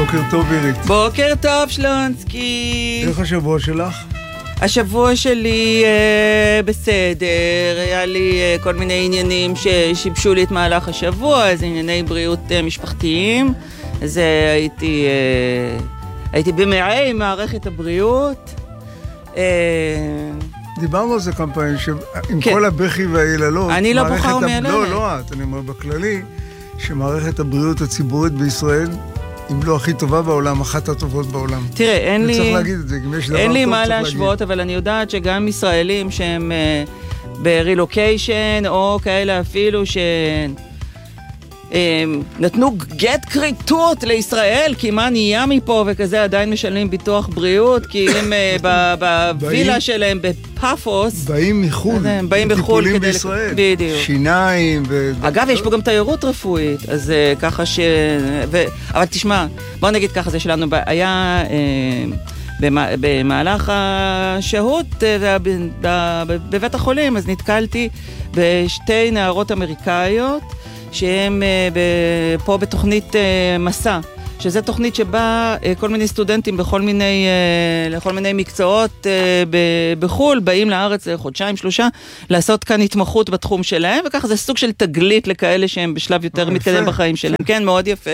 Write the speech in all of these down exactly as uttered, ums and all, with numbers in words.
בוקר טוב עירית. בוקר טוב שלונסקי. איך השבוע שלך? השבוע שלי אה, בסדר, היה לי אה, כל מיני עניינים ששיבשו לי את מהלך השבוע, אז ענייני בריאות אה, משפחתיים, אז אה, הייתי, אה, הייתי במעי עם מערכת הבריאות. אה, דיברנו על זה כמה פעמים, שעם כן. כל הבכי והיללות, אני לא בוכה ומעלמת. לא, לא את, אני אומר בכללי, שמערכת הבריאות הציבורית בישראל, אם לא הכי טובה בעולם, אחת הטובות בעולם. תראה, אין לי... צריך להגיד את זה, אם יש דבר אין טוב, לי מה צריך להשוות, להגיד. אבל אני יודעת שגם ישראלים שהם uh, ברילוקיישן, או כאלה אפילו ש... Um, נתנו גט קריטות לישראל, כי מה נהיה מפה וכזה עדיין משלמים ביטוח בריאות, כי הם uh, בווילה שלהם בפאפוס. באים מחול, הם באים בחול טיפולים כדי... בישראל. בדיוק. שיניים ו... אגב, יש פה גם תיירות רפואית, אז uh, ככה ש... ו... אבל תשמע, בוא נגיד ככה, זה שלנו היה... Uh, במהלך השהות בבית החולים, אז נתקלתי בשתי נערות אמריקאיות שהן פה בתוכנית מסע, שזו תוכנית שבה כל מיני סטודנטים בכל מיני, לכל מיני מקצועות בחול, באים לארץ חודשיים, שלושה, לעשות כאן התמחות בתחום שלהם, וככה זה סוג של תגלית לכאלה שהם בשלב יותר מתקדם בחיים שלהם. כן, מאוד יפה.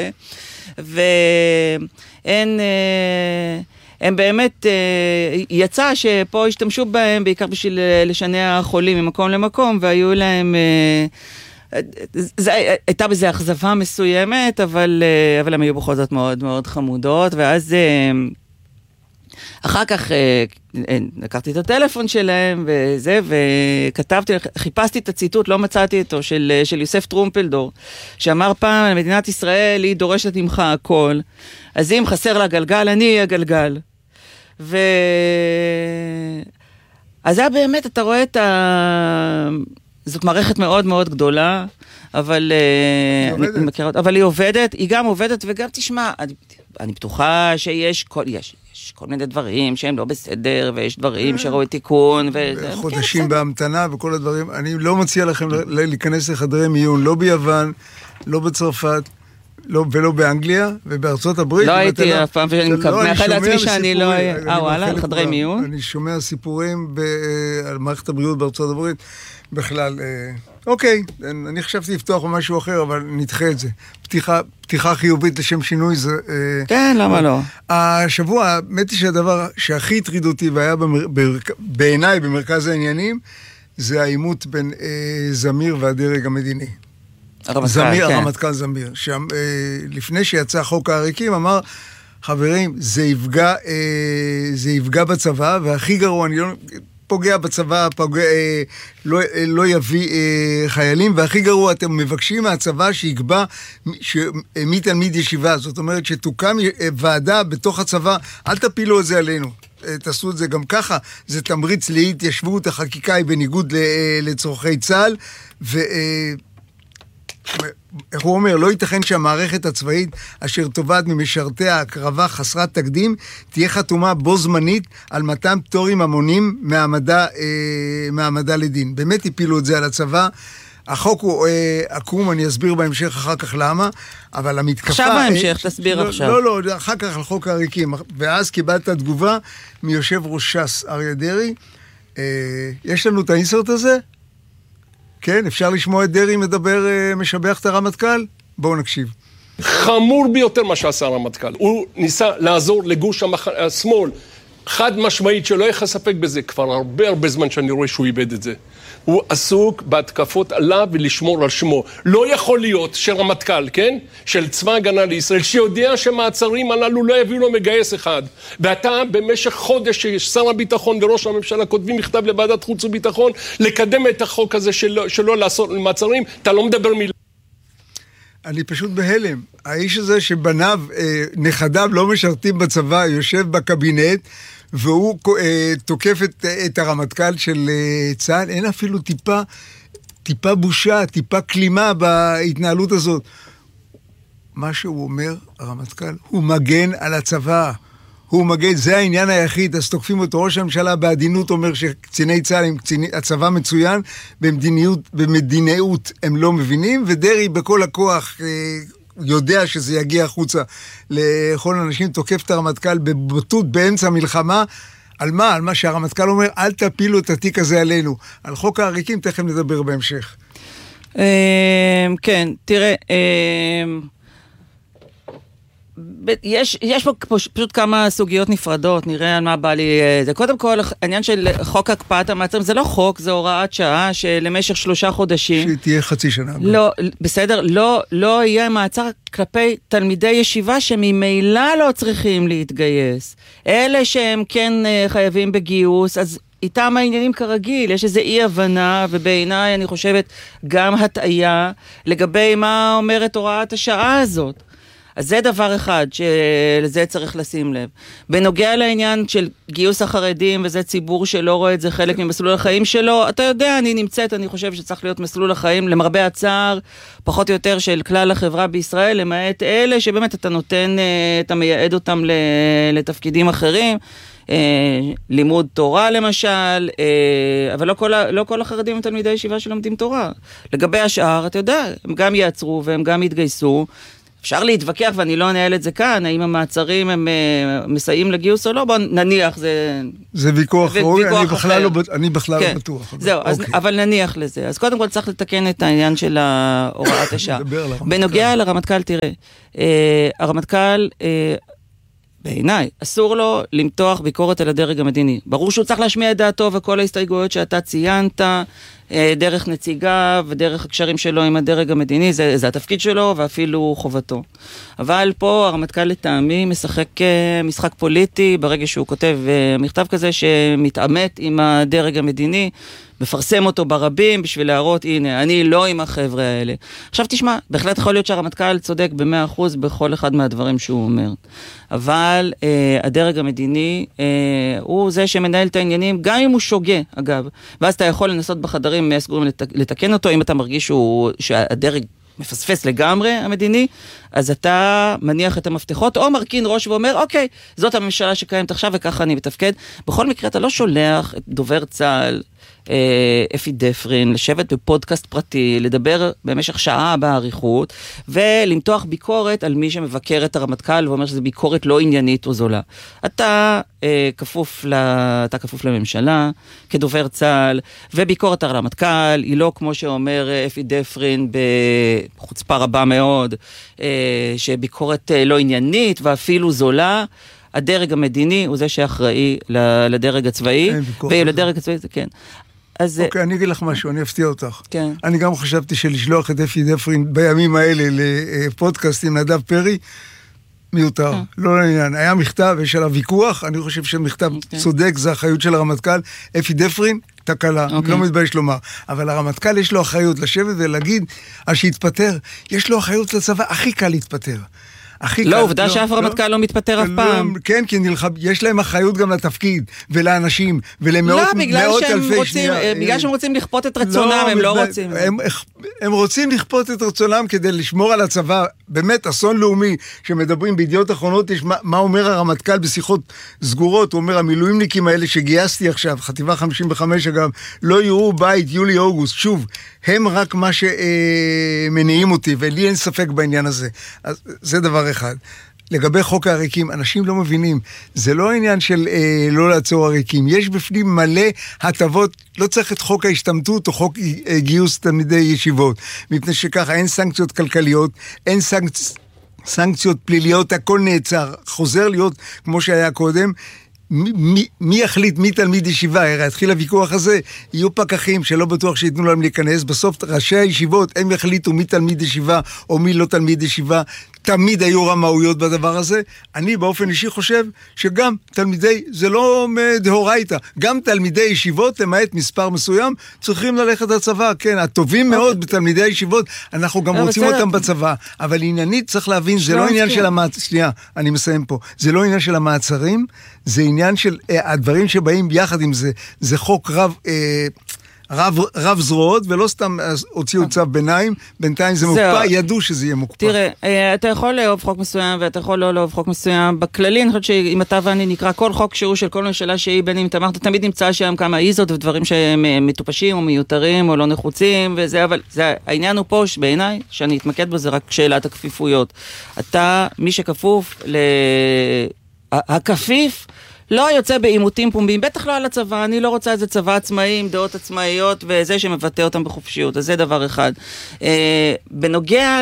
ואין... הם באמת, יצא שפה השתמשו בהם בעיקר בשביל לשנע חולים ממקום למקום, והיו להם, זה, הייתה בזה אכזבה מסוימת, אבל, אבל הם היו בכל זאת מאוד מאוד חמודות, ואז אחר כך לקחתי את הטלפון שלהם וזה, וכתבתי, חיפשתי את הציטוט, לא מצאתי אותו, של, של יוסף טרומפלדור, שאמר פעם, מדינת ישראל היא דורשת ממך הכל, אז אם חסר לה גלגל, אני אהיה גלגל. ו... אז זה באמת, אתה רואה את ה... זאת מערכת מאוד מאוד גדולה, אבל... היא עובדת. אני מכירה... אבל היא עובדת, היא גם עובדת, וגם תשמע, אני, אני בטוחה שיש כל... יש... יש כל מיני דברים שהם לא בסדר, ויש דברים שראו תיקון, ו... חודשים בהמתנה וכל הדברים. אני לא מציע לכם להיכנס לחדרי מיון, לא ביוון, לא בצרפת, לא, ולא באנגליה, ובארצות הברית. לא הייתי אף פעם, ואני מאחל לעצמי שאני לא... אה, וואלה, על חדרי מיון? אני שומע סיפורים על מערכת הבריאות בארצות הברית, בכלל, אוקיי, אני חשבתי לפתוח במשהו אחר, אבל נדחה את זה. פתיחה, פתיחה חיובית לשם שינוי זה... כן, למה לא? השבוע, האמת היא שהדבר שהכי הטריד אותי, והיה בעיניי במרכז העניינים, זה העימות בין זמיר והדרג המדיני. זמיר, הרמטכ"ל זמיר, שלפני שיצא חוק העריקים אמר, חברים, זה יפגע, זה יפגע בצבא, והכי גרוע, אני לא פוגע בצבא, פוגע, לא, לא יביא חיילים, והכי גרוע, אתם מבקשים מהצבא שיקבע מי תלמיד ישיבה, זאת אומרת שתוקם ועדה בתוך הצבא, אל תפילו את זה עלינו. תעשו את זה גם ככה, זה תמריץ להתיישבות, החקיקה היא בניגוד לצורכי צה"ל, ו... איך הוא אומר, לא ייתכן שהמערכת הצבאית אשר תובעת ממשרתי ההקרבה חסרת תקדים תהיה חתומה בו זמנית על מתן פטורים המונים מהעמדה, אה, מהעמדה לדין. באמת הפילו את זה על הצבא. החוק הוא אה, עקום, אני אסביר בהמשך אחר כך למה, אבל המתקפה... עכשיו בהמשך, אה, תסביר לא, עכשיו. לא, לא, אחר כך על חוק העריקים. ואז קיבלת תגובה מיושב ראש ש"ס אריה דרעי. אה, יש לנו את האינסרט הזה? כן, אפשר לשמוע את דרעי מדבר, משבח את הרמטכ"ל? בואו נקשיב. חמור ביותר מה שעשה הרמטכ"ל. הוא ניסה לעזור לגוש המח... השמאל. חד משמעית שלא יהיה ספק בזה. כבר הרבה הרבה זמן שאני רואה שהוא איבד את זה. הוא עסוק בהתקפות עליו ולשמור על שמו. לא יכול להיות שרמטכ"ל, כן? של צבא הגנה לישראל, שיודע שמעצרים הללו לא יביאו לו מגייס אחד. ואתה במשך חודש ששר הביטחון וראש הממשלה כותבים מכתב לוועדת חוץ וביטחון, לקדם את החוק הזה שלא, שלא לעשות מעצרים, אתה לא מדבר מילה. אני פשוט בהלם. האיש הזה שבניו, אה, נכדיו לא משרתים בצבא, יושב בקבינט, והוא אה, תוקף את, את הרמטכ"ל של אה, צה"ל, אין אפילו טיפה, טיפה בושה, טיפה כלימה בהתנהלות הזאת. מה שהוא אומר, הרמטכ"ל, הוא מגן על הצבא. הוא מגן, זה העניין היחיד, אז תוקפים אותו. ראש הממשלה בעדינות אומר שקציני צה"ל הם קציני, הצבא מצוין, במדיניות, במדינאות הם לא מבינים, ודרעי בכל הכוח, יודע שזה יגיע החוצה לכל אנשים, תוקף את הרמטכ"ל בבוטות באמצע המלחמה, על מה? על מה שהרמטכ"ל אומר, אל תפילו את התיק הזה עלינו. על חוק העריקים תכף נדבר בהמשך. כן, תראה, יש, יש פה פשוט כמה סוגיות נפרדות, נראה על מה בא לי זה. קודם כל, העניין של חוק הקפאת המעצרים, זה לא חוק, זה הוראת שעה שלמשך שלושה חודשים. שתהיה חצי שנה. לא, בסדר, לא, לא יהיה מעצר כלפי תלמידי ישיבה שממילא לא צריכים להתגייס. אלה שהם כן חייבים בגיוס, אז איתם העניינים כרגיל, יש איזו אי הבנה, ובעיניי אני חושבת גם הטעיה לגבי מה אומרת הוראת השעה הזאת. אז זה דבר אחד שלזה צריך לשים לב. בנוגע לעניין של גיוס החרדים, וזה ציבור שלא רואה את זה חלק ממסלול החיים שלו, אתה יודע, אני נמצאת, אני חושב שצריך להיות מסלול החיים, למרבה הצער, פחות או יותר של כלל החברה בישראל, למעט אלה שבאמת אתה נותן, אתה מייעד אותם לתפקידים אחרים, לימוד תורה למשל, אבל לא כל, לא כל החרדים הם תלמידי ישיבה שלומדים תורה. לגבי השאר, אתה יודע, הם גם יעצרו והם גם יתגייסו, אפשר להתווכח, ואני לא אנהל את זה כאן, האם המעצרים הם uh, מסייעים לגיוס או לא, בוא נניח, זה... זה ויכוח ראוי, אני בכלל לא, אני בכלל כן. לא בטוח. זהו, אז, okay. אבל נניח לזה. אז קודם כל צריך לתקן את העניין של הוראת השעה. בנוגע לרמטכ"ל, תראה, uh, הרמטכ"ל... Uh, בעיניי, אסור לו למתוח ביקורת על הדרג המדיני. ברור שהוא צריך להשמיע את דעתו וכל ההסתייגויות שאתה ציינת, דרך נציגה ודרך הקשרים שלו עם הדרג המדיני, זה, זה התפקיד שלו ואפילו חובתו. אבל פה הרמטכ"ל לטעמי משחק משחק פוליטי ברגע שהוא כותב מכתב כזה שמתעמת עם הדרג המדיני, מפרסם אותו ברבים בשביל להראות, הנה, אני לא עם החבר'ה האלה. עכשיו תשמע, בהחלט יכול להיות שהרמטכ"ל צודק ב-מאה אחוז בכל אחד מהדברים שהוא אומר. אבל אה, הדרג המדיני אה, הוא זה שמנהל את העניינים, גם אם הוא שוגה, אגב. ואז אתה יכול לנסות בחדרים סגורים לתק, לתקן אותו, אם אתה מרגיש שהוא, שהדרג מפספס לגמרי המדיני, אז אתה מניח את המפתחות, או מרכין ראש ואומר, אוקיי, זאת הממשלה שקיימת עכשיו וככה אני מתפקד. בכל מקרה, אתה לא שולח את דובר צה"ל, אפי דפרין, לשבת בפודקאסט פרטי, לדבר במשך שעה בעריכות, ולמתוח ביקורת על מי שמבקר את הרמטכ"ל, ואומר שזו ביקורת לא עניינית או זולה. אתה אה, כפוף, ל... אתה כפוף לממשלה, כדובר צה"ל, וביקורת הרמטכ"ל היא לא כמו שאומר אפי דפרין בחוצפה רבה מאוד, אה, שביקורת לא עניינית ואפילו זולה. הדרג המדיני הוא זה שאחראי לדרג הצבאי, ולדרג הצבאי זה כן. אוקיי, אני אגיד לך משהו, אני אפתיע אותך. כן. אני גם חשבתי שלשלוח את אפי דפרין בימים האלה לפודקאסט עם נדב פרי, מיותר, לא לעניין. היה מכתב, יש עליו ויכוח, אני חושב שמכתב צודק, זה האחריות של הרמטכ"ל, אפי דפרין, תקלה, לא מתבייש לומר. אבל הרמטכ"ל יש לו אחריות לשבת ולהגיד, אז שיתפטר, יש לו אחריות לצבא, הכי קל להתפטר. לא, עובדה שאף הרמטכ"ל לא מתפטר אף פעם. כן, כי יש להם אחריות גם לתפקיד, ולאנשים, ולמאות אלפי שנייה. בגלל שהם רוצים לכפות את רצונם, הם לא רוצים. הם רוצים לכפות את רצונם כדי לשמור על הצבא. באמת, אסון לאומי, שמדברים בידיעות אחרונות, יש מה אומר הרמטכ"ל בשיחות סגורות, הוא אומר, המילואימניקים האלה שגייסתי עכשיו, חטיבה חמישים וחמש אגב, לא יראו בית יולי-אוגוסט, שוב, הם רק מה שמניעים אותי, ולי אין ספק בעניין הזה. אז זה דבר אחד. לגבי חוק העריקים, אנשים לא מבינים, זה לא העניין של אה, לא לעצור עריקים, יש בפנים מלא הטבות, לא צריך את חוק ההשתמטות או חוק אה, גיוס תלמידי ישיבות, מפני שככה אין סנקציות כלכליות, אין סנקצ... סנקציות פליליות, הכל נעצר, חוזר להיות כמו שהיה קודם, מי, מי יחליט מי תלמיד ישיבה, הרי התחיל הוויכוח הזה, יהיו פקחים שלא בטוח שיתנו להם להיכנס, בסוף ראשי הישיבות הם יחליטו מי תלמיד ישיבה או מי לא תלמיד ישיבה, תמיד היו רמאויות בדבר הזה. אני באופן אישי חושב שגם תלמידי, זה לא דהורייתא, גם תלמידי ישיבות, למעט מספר מסוים, צריכים ללכת לצבא, כן, הטובים מאוד בתלמידי הישיבות, אנחנו גם רוצים אותם בצבא, אבל עניינית צריך להבין, זה לא עניין של המעצרים, שנייה, אני מסיים פה, זה לא עניין של המעצרים, זה עניין של הדברים שבאים יחד עם זה, זה חוק רב, רב, רב זרועות, ולא סתם הוציאו צו ביניים, בינתיים זה מוקפא, ידעו שזה יהיה מוקפא. תראה, אתה יכול לאהוב חוק מסוים, ואתה יכול לא לאהוב חוק מסוים. בכללי, אני חושבת שאם אתה ואני נקרא כל חוק שהוא של כל ממשלה שהיא, בין אם אתה אמרת, תמיד נמצא שם כמה איזות ודברים שהם מטופשים, או מיותרים, או לא נחוצים, וזה, אבל זה, העניין הוא פה, בעיניי, שאני אתמקד בו, זה רק שאלת הכפיפויות. אתה, מי שכפוף ל... הכפיף, לא יוצא בעימותים פומביים, בטח לא על הצבא, אני לא רוצה איזה צבא עצמאי עם דעות עצמאיות וזה שמבטא אותם בחופשיות, אז זה דבר אחד. אה, בנוגע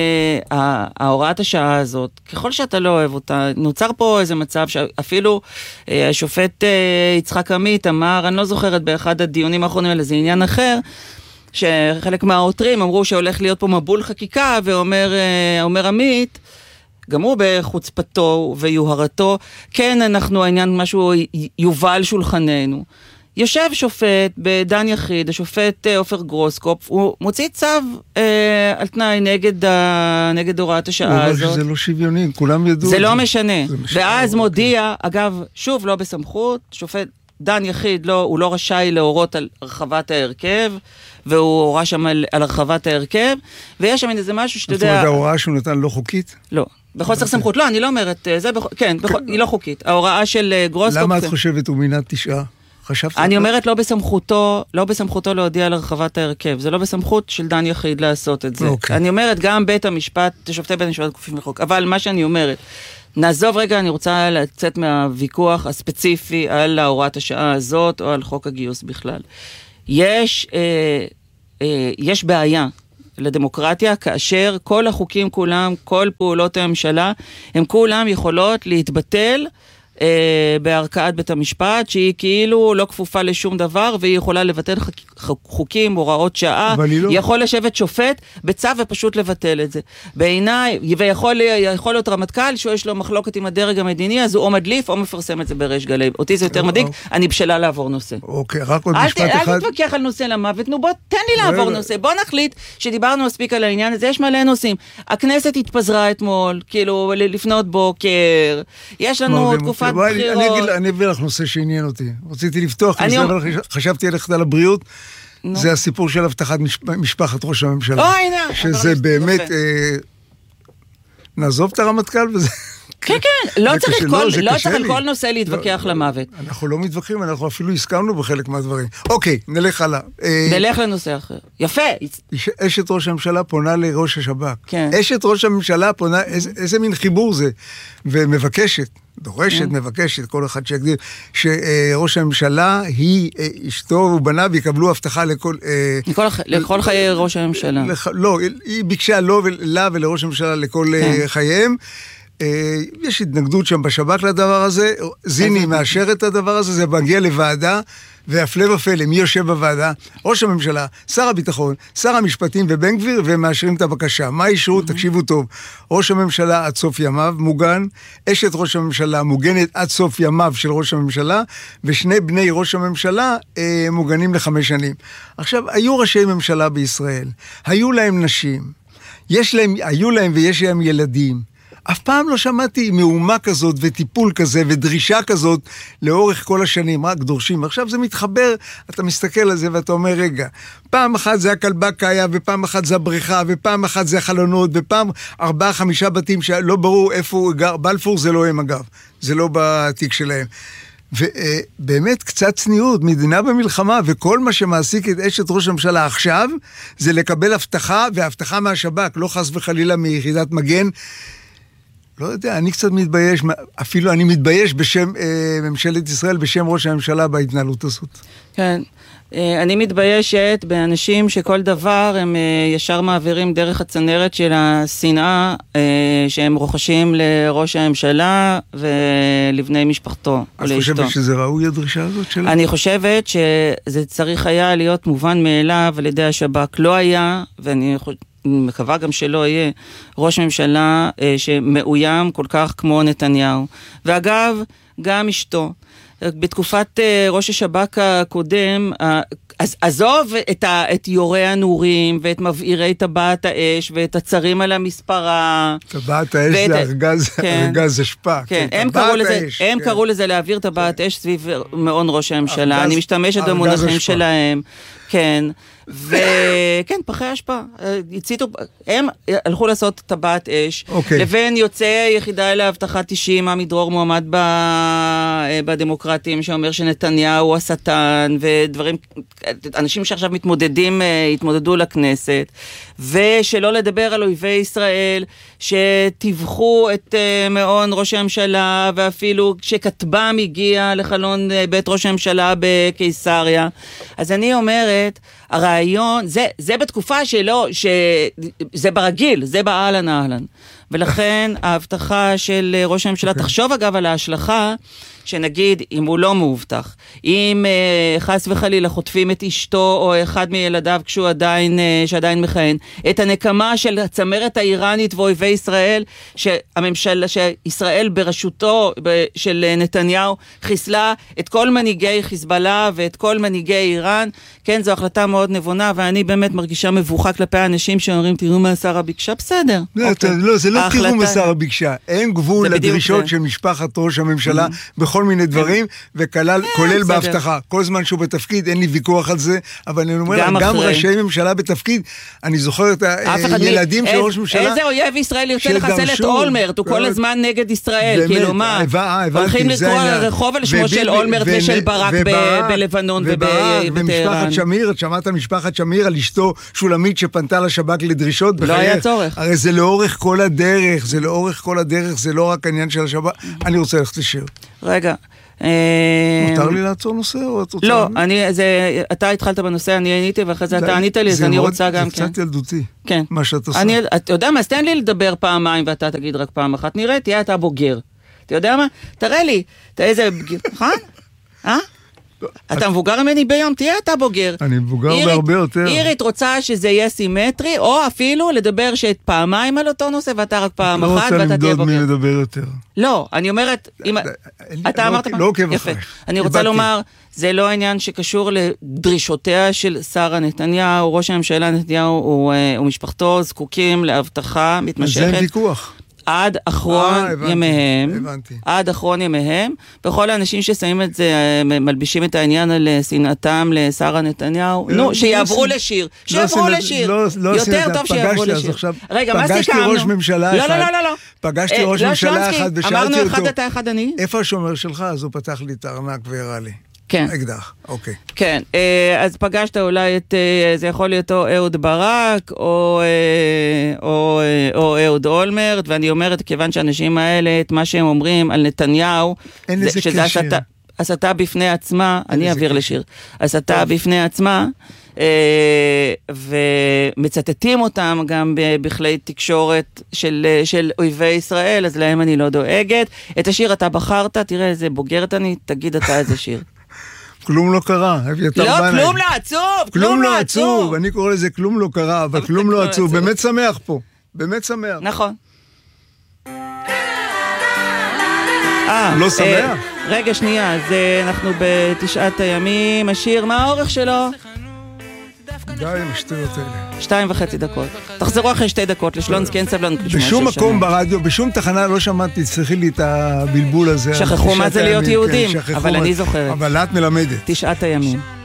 להוראת השעה הזאת, ככל שאתה לא אוהב אותה, נוצר פה איזה מצב שאפילו אה, השופט אה, יצחק עמית אמר, אני לא זוכרת באחד הדיונים האחרונים על איזה עניין אחר, שחלק מהעותרים אמרו שהולך להיות פה מבול חקיקה, ואומר אה, אומר עמית, גם הוא בחוצפתו ויוהרתו, כן, אנחנו העניין משהו יובא על שולחננו. יושב שופט בדן יחיד, השופט עופר גרוסקופ, הוא מוציא צו אה, על תנאי נגד, ה, נגד הוראת השעה הזאת. הוא אומר שזה לא שוויוני, כולם ידעו. זה לא משנה. זה משנה. ואז מודיע, אגב, שוב לא בסמכות, שופט דן יחיד, לא, הוא לא רשאי להורות על הרחבת ההרכב, והוא הורא שם על, על הרחבת ההרכב, ויש שם איזה משהו שאתה יודע... זאת אומרת, ההוראה שהוא נתן לא חוקית? לא. בחוסר סמכות, לא, אני לא אומרת, זה, כן, היא לא חוקית. ההוראה של גרוסקופ... למה את חושבת הוא מינה תשעה? חשבת? אני אומרת, לא בסמכותו, לא בסמכותו להודיע על הרחבת ההרכב. זה לא בסמכות של דן יחיד לעשות את זה. אני אומרת, גם בית המשפט, שופטי בית המשפט כפופים לחוק. אבל מה שאני אומרת, נעזוב רגע, אני רוצה לצאת מהוויכוח הספציפי על ההוראת השעה הזאת, או על חוק הגיוס בכלל. יש, אה, אה, יש בעיה לדמוקרטיה, כאשר כל החוקים כולם, כל פעולות הממשלה, הם כולם יכולות להתבטל אה, בערכאת בית המשפט, שהיא כאילו לא כפופה לשום דבר, והיא יכולה לבטל חוק, חוקים, הוראות שעה, לא... יכול לשבת שופט בצו ופשוט לבטל את זה. בעיניי, ויכול יכול להיות רמטכ"ל, שיש לו מחלוקת עם הדרג המדיני, אז הוא או מדליף או מפרסם את זה בריש גלי. אותי זה יותר מדאיג, אני בשלה לעבור נושא. אוקיי, רק עוד משפט אחד. אל תתווכח על נושא למוות, נו בוא, תן לי לעבור נושא. בוא נחליט שדיברנו מספיק על העניין הזה, יש מלא נושאים. הכנסת התפזרה אתמול, כאילו לפנות בוקר, יש לנו תקופת בחירות. אני אביא לך נושא שעניין אותי. רציתי לפתוח, חשבתי ללכת על הבריאות, זה הסיפור של הבטחת משפחת ראש הממשלה. שזה באמת, נעזוב את הרמטכ"ל וזה... כן, כן, לא צריך על כל נושא להתווכח למוות. אנחנו לא מתווכחים, אנחנו אפילו הסכמנו בחלק מהדברים. אוקיי, נלך הלאה. נלך לנושא אחר. יפה. אשת ראש הממשלה פונה לראש השב"כ. כן. אשת ראש הממשלה פונה, איזה מין חיבור זה, ומבקשת, דורשת, מבקשת, כל אחד שיגדיר, שראש הממשלה, היא, אשתו ובניו יקבלו הבטחה לכל... לכל חיי ראש הממשלה. לא, היא ביקשה לה ולראש הממשלה לכל חייהם, יש התנגדות שם בשב"כ לדבר הזה, זיני מאשר את הדבר הזה, זה מגיע לוועדה, והפלא ופלא, מי יושב בוועדה? ראש הממשלה, שר הביטחון, שר המשפטים ובן גביר, ומאשרים את הבקשה. מה אישרו? תקשיבו טוב. ראש הממשלה עד סוף ימיו מוגן, אשת ראש הממשלה מוגנת עד סוף ימיו של ראש הממשלה, ושני בני ראש הממשלה אה, מוגנים לחמש שנים. עכשיו, היו ראשי ממשלה בישראל, היו להם נשים, יש להם, היו להם ויש להם ילדים, אף פעם לא שמעתי מאומה כזאת וטיפול כזה ודרישה כזאת לאורך כל השנים, רק דורשים. עכשיו זה מתחבר, אתה מסתכל על זה ואתה אומר, רגע, פעם אחת זה הכלבה קיה, ופעם אחת זה הבריכה, ופעם אחת זה החלונות, ופעם ארבעה, חמישה בתים שלא ברור איפה הוא גר, בלפור זה לא הם אגב, זה לא בתיק שלהם. ובאמת קצת צניעות, מדינה במלחמה, וכל מה שמעסיק את אשת ראש הממשלה עכשיו, זה לקבל הבטחה, והבטחה מהשב"כ, לא חס וחלילה מיחידת מגן, לא יודע, אני קצת מתבייש, אפילו אני מתבייש בשם אה, ממשלת ישראל, בשם ראש הממשלה בהתנהלות הזאת. כן, אה, אני מתביישת באנשים שכל דבר הם אה, ישר מעבירים דרך הצנרת של השנאה אה, שהם רוכשים לראש הממשלה ולבני משפחתו. את חושבת שזה ראוי הדרישה הזאת שלה? אני חושבת שזה צריך היה להיות מובן מאליו על ידי השב"כ. לא היה, ואני חושבת, מקווה גם שלא יהיה ראש ממשלה אה, שמאוים כל כך כמו נתניהו. ואגב, גם אשתו. בתקופת אה, ראש השב"כ הקודם, אה, אז עזוב את, ה, את יורי הנורים, ואת מבעירי טבעת האש, ואת הצרים על המספרה. טבעת האש זה ארגז, כן, ארגז אשפה. כן, כן, הם, קראו לזה, האש, הם כן. קראו לזה להעביר טבעת כן. אש סביב מעון ראש הממשלה. ארגז, אני משתמשת במונחים שלהם. כן. וכן, פחי השפעה, הציתו, הם הלכו לעשות טבעת אש, okay. לבין יוצא יחידה להבטחת תשעים, עמי דרור מועמד ב... בדמוקרטים, שאומר שנתניהו הוא השטן, ודברים, אנשים שעכשיו מתמודדים, התמודדו לכנסת, ושלא לדבר על אויבי ישראל, שטבחו את מעון ראש הממשלה, ואפילו כשכתבם הגיע לחלון בית ראש הממשלה בקיסריה. אז אני אומרת, הרעיון, זה, זה בתקופה שלא, שזה ברגיל, זה באהלן אהלן. ולכן ההבטחה של ראש הממשלה, okay. תחשוב אגב על ההשלכה, שנגיד, אם הוא לא מאובטח, אם אה, חס וחלילה חוטפים את אשתו או אחד מילדיו כשהוא עדיין, אה, שעדיין מכהן, את הנקמה של הצמרת האיראנית ואויבי ישראל, שהממשלה, שישראל בראשותו ב, של נתניהו חיסלה את כל מנהיגי חיזבאללה ואת כל מנהיגי איראן, כן, זו החלטה מאוד נבונה, ואני באמת מרגישה מבוכה כלפי האנשים שאומרים, תראו מה שרה ביקשה, בסדר. לא, אוקיי. לא זה לא ההחלטה... תראו מה שרה ביקשה, אין גבול לדרישות של משפחת ראש הממשלה, בכל מיני דברים, וכולל בהבטחה. כל זמן שהוא בתפקיד, אין לי ויכוח על זה, אבל אני אומר, גם ראשי ממשלה בתפקיד, אני זוכר את הילדים של ראש ממשלה, איזה אויב ישראל ירצה לחסל את אולמרט, הוא כל הזמן נגד ישראל, כאילו מה, הולכים לקרוא לרחוב על שמו של אולמרט ושל ברק בלבנון ובטהרן. שמיר, את שמעת משפחת שמיר על אשתו שולמית שפנתה לשב"כ לדרישות, לא היה צורך. הרי זה לאורך כל הדרך, זה לאורך כל הדרך, זה לא רק העניין של השב"כ. אני רוצה ללכת לשיר. רגע. מותר לי לעצור נושא או את רוצה? לא, אתה התחלת בנושא, אני עניתי, ואחרי זה אתה ענית לי, אז אני רוצה גם כן. זה קצת ילדותי, מה שאת עושה. אתה יודע מה, אז תן לי לדבר פעמיים, ואתה תגיד רק פעם אחת. נראה, תהיה אתה בוגר. אתה יודע מה? תראה לי, אתה איזה בגר, נכון? אה? אתה מבוגר ממני ביום, תהיה אתה בוגר. אני מבוגר בהרבה יותר. אירית רוצה שזה יהיה סימטרי, או אפילו לדבר שאת פעמיים על אותו נושא, ואתה רק פעם אחת, ואתה תהיה בוגר. מי לדבר יותר. לא, אני אומרת, אתה אמרת פעם? לא עוקב אחרי. אני רוצה לומר, זה לא עניין שקשור לדרישותיה של שרה נתניהו, ראש הממשלה נתניהו ומשפחתו זקוקים להבטחה מתמשכת. זה אין ויכוח. עד אחרון ימיהם, עד אחרון ימיהם, וכל האנשים ששמים את זה, מלבישים את העניין על שנאתם לשרה נתניהו, נו, שיעברו לשיר, שיעברו לשיר, יותר טוב שיעברו לשיר. רגע, מה סיכמנו? פגשתי ראש ממשלה אחד, לא, לא, לא, לא. פגשתי ראש ממשלה אחד, ושאלתי אותו, אמרנו אחד אתה אחד אני? איפה השומר שלך? אז הוא פתח לי את הארנק והראה לי. כן. אקדח, אוקיי. כן, אז פגשת אולי את, זה יכול להיות או אהוד ברק, או, או, או אהוד אולמרט, ואני אומרת, כיוון שהאנשים האלה, את מה שהם אומרים על נתניהו, אין לזה קשר. הסתה, הסתה בפני עצמה, אני אעביר לשיר, הסתה בפני עצמה, ומצטטים אותם גם בכלי תקשורת של, של אויבי ישראל, אז להם אני לא דואגת. את השיר אתה בחרת, תראה איזה בוגרת אני, תגיד אתה איזה שיר. כלום לא קרה. לא, כלום לא עצוב, כלום לא עצוב. אני קורא לזה כלום לא קרה, אבל כלום לא עצוב. באמת שמח פה. באמת שמח. נכון. לא שמח? רגע, שנייה, אז אנחנו בתשעת הימים. השיר, מה האורך שלו? די עם השטויות האלה. שתיים וחצי דקות. תחזרו אחרי שתי דקות, לשלונסקי אין סבלנות. בשום מקום ברדיו, בשום תחנה לא שמעתי, צריכי לי את הבלבול הזה. שכחו מה זה להיות יהודים, אבל אני זוכרת. אבל את מלמדת. תשעת הימים.